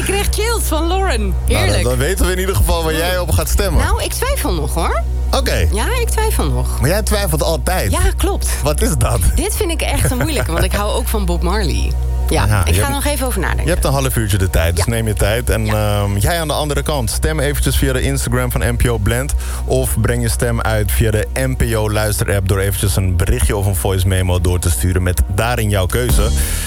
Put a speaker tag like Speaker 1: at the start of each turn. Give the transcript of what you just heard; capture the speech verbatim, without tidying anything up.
Speaker 1: kreeg chills van Lauren. Heerlijk.
Speaker 2: Nou, dan weten we in ieder geval waar jij op gaat stemmen.
Speaker 1: Nou, ik twijfel nog hoor.
Speaker 2: Oké. Okay.
Speaker 1: Ja, ik twijfel nog.
Speaker 2: Maar jij twijfelt altijd.
Speaker 1: Ja, klopt.
Speaker 2: Wat is dat?
Speaker 1: Dit vind ik echt een moeilijke, want ik hou ook van Bob Marley. Ja, ja ik ga er nog even over nadenken.
Speaker 2: Je hebt een half uurtje de tijd, dus
Speaker 1: ja.
Speaker 2: neem je tijd. En ja. um, jij aan de andere kant, stem eventjes via de Instagram van N P O Blend. Of breng je stem uit via de N P O Luister-app... door eventjes een berichtje of een voice memo door te sturen met daarin jouw keuze.